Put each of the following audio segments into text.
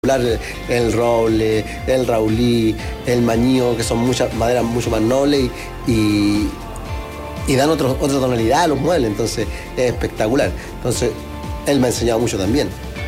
el roble, el raulí, el mañío, que son muchas maderas mucho más nobles y dan otra tonalidad a los muebles, entonces es espectacular. Entonces, él me ha enseñado mucho también.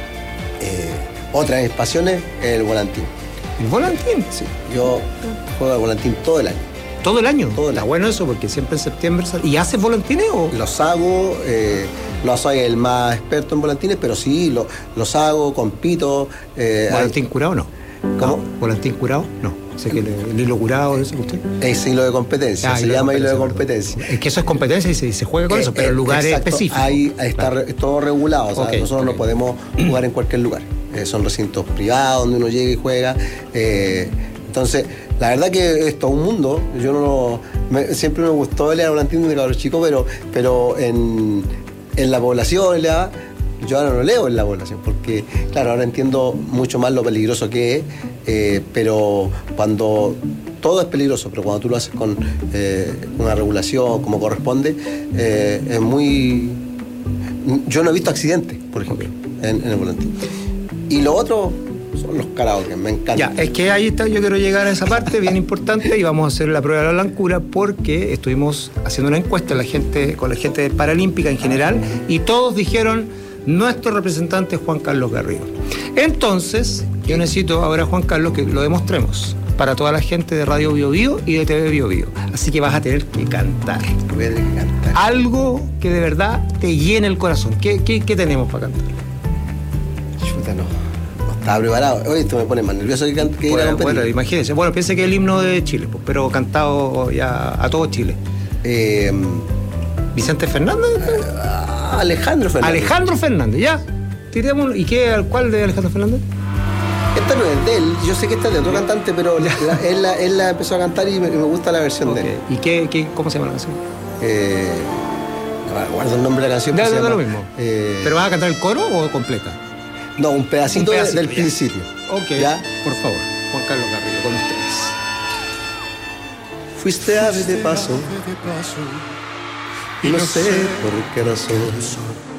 Otra de mis pasiones es el volantín. ¿El volantín? Sí, yo juego al volantín todo el año. ¿Todo el año? Todo el Está año. bueno eso, porque siempre en septiembre... ¿Y haces volantines o...? Los hago, no soy el más experto en volantines, pero sí, los hago, compito. ¿Volantín curado no? ¿Cómo? ¿Volantín curado? No. Sé que el hilo curado, ¿eso usted? Es hilo de competencia, se llama hilo de competencia. Es que eso es competencia y se juega con eso, pero en lugares específicos. Ahí está todo regulado, o sea, nosotros no podemos jugar en cualquier lugar. Son recintos privados donde uno llega y juega. Entonces, la verdad que es todo un mundo. Yo siempre me gustó leer volantín de cabros chicos, pero en la población, yo ahora no leo en la población, porque, claro, ahora entiendo mucho más lo peligroso que es, pero cuando todo es peligroso, pero cuando tú lo haces con una regulación como corresponde, es muy... Yo no he visto accidentes, por ejemplo, en el volantín. Y lo otro son los karaoke, me encantan. Ya, es que ahí está, yo quiero llegar a esa parte bien importante y vamos a hacer la prueba de la blancura porque estuvimos haciendo una encuesta con la gente paralímpica en general y todos dijeron nuestro representante es Juan Carlos Garrido. Entonces, yo necesito ahora, Juan Carlos, que lo demostremos para toda la gente de Radio Bio Bio y de TV Bio Bio. Así que vas a tener que cantar. Voy a tener que cantar. Algo que de verdad te llene el corazón. ¿Qué tenemos para cantar? Chuta, no estaba preparado. Oye, esto me pone más nervioso que ir a competir. Bueno, imagínense. Bueno, piense que es el himno de Chile, pues, pero cantado ya a todo Chile. ¿Vicente Fernández? Alejandro Fernández. Alejandro Fernández, ya. Tiremos. ¿Y cuál de Alejandro Fernández? Esta no es de él. Yo sé que esta es de otro cantante, pero él la empezó a cantar y me gusta la versión de él. ¿Y cómo se llama la canción? No guardo el nombre de la canción. Ya, lo mismo. ¿Pero vas a cantar el coro o completa? No, un pedacito del ya. principio. Ok, ¿ya? Por favor, Juan Carlos Garrido, con ustedes. Fuiste ave de paso y no sé por qué razón